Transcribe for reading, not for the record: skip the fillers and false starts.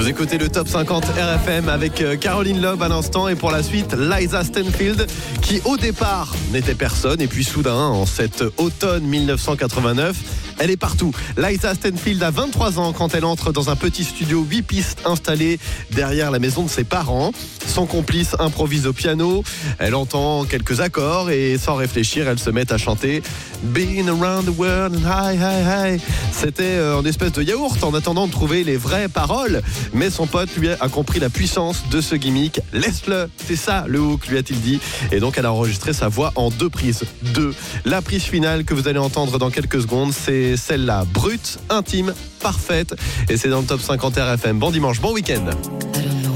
Vous écoutez le Top 50 RFM avec Caroline Loeb à l'instant et pour la suite, Liza Stanfield qui au départ n'était personne et puis soudain, en cet automne 1989, elle est partout. Liza Stanfield a 23 ans quand elle entre dans un petit studio 8 pistes installé derrière la maison de ses parents. Son complice improvise au piano, elle entend quelques accords et sans réfléchir, elle se met à chanter Been around the world and high, high, high. C'était en espèce de yaourt en attendant de trouver les vraies paroles. Mais son pote, lui, a compris la puissance de ce gimmick. Laisse-le, c'est ça le hook, lui a-t-il dit. Et donc, elle a enregistré sa voix en 2 prises. 2. La prise finale que vous allez entendre dans quelques secondes, c'est celle-là. Brute, intime, parfaite. Et c'est dans le Top 50 RFM. Bon dimanche, bon week-end.